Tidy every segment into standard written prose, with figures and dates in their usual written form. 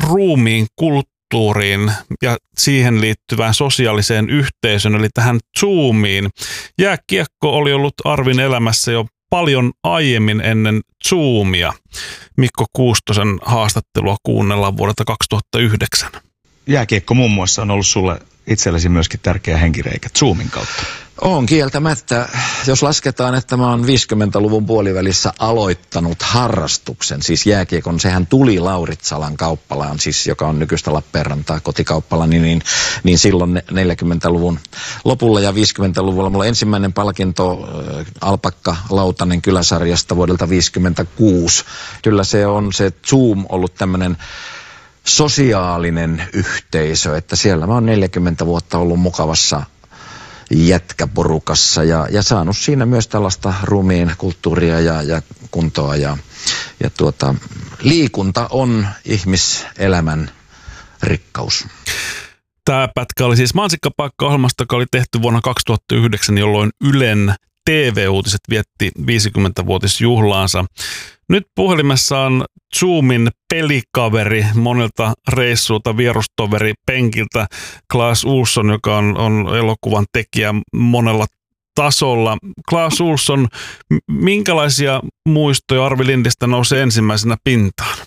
ruumiin kulttuuriin ja siihen liittyvään sosiaaliseen yhteisöön, eli tähän Zoomiin. Jääkiekko oli ollut Arvin elämässä jo paljon aiemmin ennen Zoomia. Mikko Kuustosen haastattelua kuunnellaan vuodelta 2009. Jääkiekko muun muassa on ollut sulle itsellesi myöskin tärkeä henkireikä Zoomin kautta. On kieltämättä. Jos lasketaan, että mä oon 50-luvun puolivälissä aloittanut harrastuksen, siis jääkiekon, sehän tuli Lauritsalan kauppalaan, siis joka on nykyistä Lappeenrantaa kotikauppala, niin silloin 40-luvun lopulla ja 50-luvulla mulla ensimmäinen palkinto Alpakka Lautanen kyläsarjasta vuodelta 1956. Kyllä se on se Zoom ollut tämmöinen sosiaalinen yhteisö, että siellä mä oon 40 vuotta ollut mukavassa jätkäporukassa ja saanut siinä myös tällaista ruumiin kulttuuria ja kuntoa ja liikunta on ihmiselämän rikkaus. Tämä pätkä oli siis Mansikkapaikka-ohjelmasta, joka oli tehty vuonna 2009, jolloin Ylen TV-uutiset vietti 50-vuotisjuhlaansa. Nyt puhelimessa on Zoomin pelikaveri monelta reissulta, vierustoveri penkiltä, Claes Olsson, joka on elokuvan tekijä monella tasolla. Claes Olsson, minkälaisia muistoja Arvi Lindistä nousee ensimmäisenä pintaan?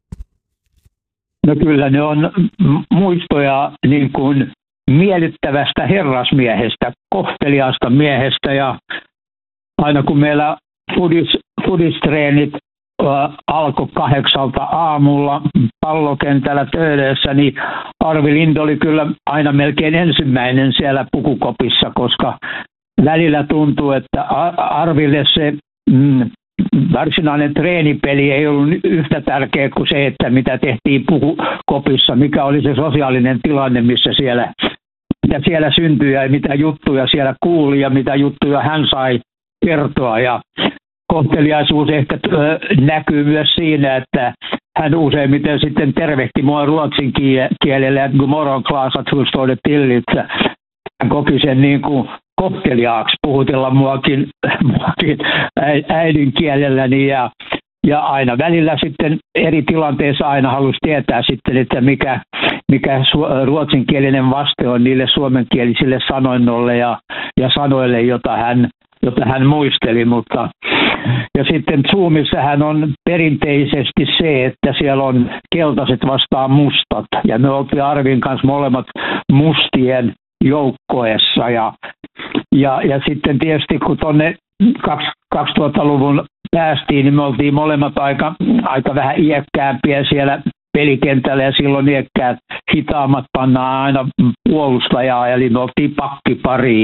No kyllä ne on muistoja niin kuin miellyttävästä herrasmiehestä, kohteliaasta miehestä, ja aina kun meillä fudistreenit alkoi 8 aamulla pallokentällä Töölössä, niin Arvi Lind oli kyllä aina melkein ensimmäinen siellä pukukopissa, koska välillä tuntuu, että Arville se varsinainen treenipeli ei ollut yhtä tärkeä kuin se, että mitä tehtiin pukukopissa, mikä oli se sosiaalinen tilanne, mitä siellä syntyi ja mitä juttuja siellä kuuli ja mitä juttuja hän sai kertoa. Ja kohteliaisuus ehkä näkyy myös siinä, että hän useimmiten sitten tervehti mua ruotsin kielellä, että godmorgon Claes, att hur står det till? Hän koki sen niin kuin kohteliaaksi puhutella muakin äidinkielelläni ja aina välillä sitten eri tilanteissa aina halusi tietää sitten, että mikä ruotsinkielinen vaste on niille suomenkielisille sanoinnolle ja sanoille, jota hän muisteli, mutta ja sitten Zoomissahan on perinteisesti se, että siellä on keltaiset vastaan mustat, ja me oltiin Arvin kanssa molemmat mustien joukkoessa, ja sitten tietysti kun tuonne 2000-luvun päästiin, niin me oltiin molemmat aika vähän iäkkäämpiä siellä pelikentällä, ja silloin iäkkäät hitaammat pannaan aina puolustajaa, eli me oltiin pakkipari,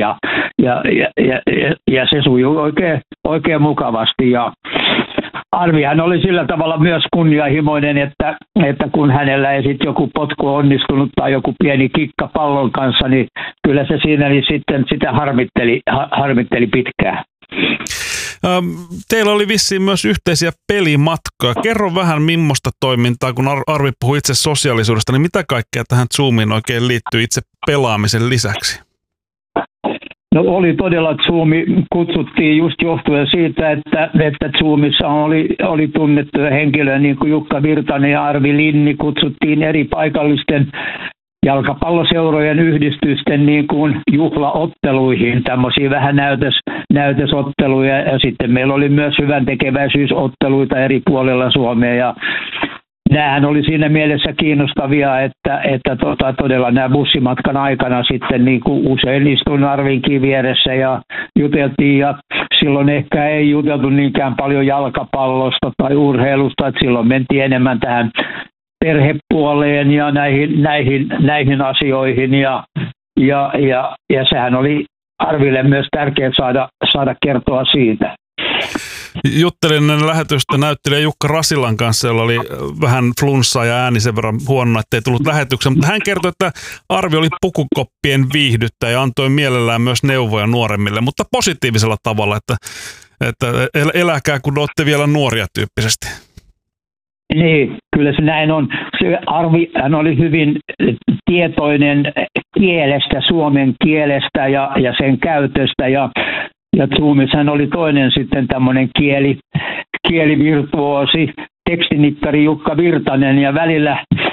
ja se sujui oikein mukavasti. Ja Arvihan oli sillä tavalla myös kunnianhimoinen, että kun hänellä ei sitten joku potku onnistunut tai joku pieni kikka pallon kanssa, niin kyllä se siinä niin sitten sitä harmitteli pitkään. Teillä oli vissiin myös yhteisiä pelimatkoja. Kerro vähän millaista toimintaa, kun Arvi puhui itse sosiaalisuudesta, niin mitä kaikkea tähän Zoomiin oikein liittyy itse pelaamisen lisäksi? No oli todella, Zoomi kutsuttiin just johtuen siitä, että Zoomissa oli tunnettuja henkilöjä niin kuin Jukka Virtanen ja Arvi Linni, kutsuttiin eri paikallisten jalkapalloseurojen yhdistysten niin kuin juhlaotteluihin, tämmöisiä vähän näytösotteluja, ja sitten meillä oli myös hyväntekeväisyysotteluita eri puolilla Suomea, ja nämähän oli siinä mielessä kiinnostavia, että todella nämä bussimatkan aikana sitten niin kuin usein istuin Arvinkin vieressä ja juteltiin, ja silloin ehkä ei juteltu niinkään paljon jalkapallosta tai urheilusta, että silloin mentiin enemmän tähän perhepuoleen ja näihin asioihin, ja sehän oli Arville myös tärkeää saada kertoa siitä. Juttelin lähetystä näyttelijä Jukka Rasilan kanssa, jolla oli vähän flunssaa ja ääni sen verran huono, ettei tullut lähetykseen. Mutta hän kertoi, että Arvi oli pukukoppien viihdyttäjä ja antoi mielellään myös neuvoja nuoremmille, mutta positiivisella tavalla, että eläkää kun olette vielä nuoria tyyppisesti. Niin, kyllä se näin on. Arvi, hän oli hyvin tietoinen kielestä, suomen kielestä ja sen käytöstä, ja Zoomissa hän oli toinen sitten tämmöinen kielivirtuoosi, tekstinikkari Jukka Virtanen, ja välillä